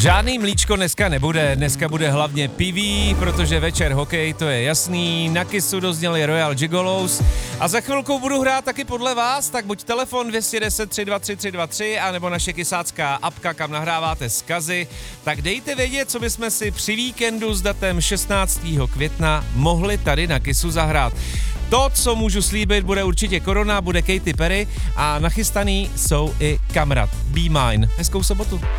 Žádný mlíčko dneska nebude, dneska bude hlavně piví, protože večer hokej, to je jasný, na Kissu dozněli Royal Gigolos a za chvilku budu hrát taky podle vás, tak buď telefon 210 323 323, anebo naše kysácká apka, kam nahráváte vzkazy, tak dejte vědět, co bychom si při víkendu s datem 16. května mohli tady na Kissu zahrát. To, co můžu slíbit, bude určitě Korona, bude Katy Perry a nachystaný jsou i Kamrat. Be Mine. Hezkou sobotu.